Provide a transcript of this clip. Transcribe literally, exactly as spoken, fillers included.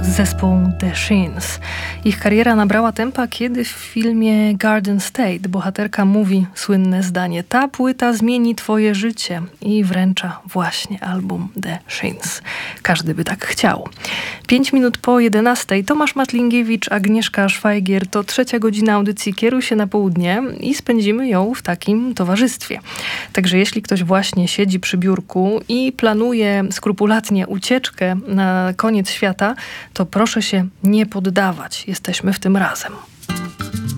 zespół The Shins. Ich kariera nabrała tempa, kiedy w filmie Garden State bohaterka mówi słynne zdanie: ta płyta zmieni twoje życie, i wręcza właśnie album The Shins. Każdy by tak chciał. Pięć minut po jedenastej Tomasz Matlingiewicz, Agnieszka Szwajgier. To trzecia godzina audycji Kieruj się na południe i spędzimy ją w takim towarzystwie. Także jeśli ktoś właśnie siedzi przy biurku i planuje skrupulatnie ucieczkę na koniec świata, to proszę się nie poddawać. Jesteśmy w tym razem.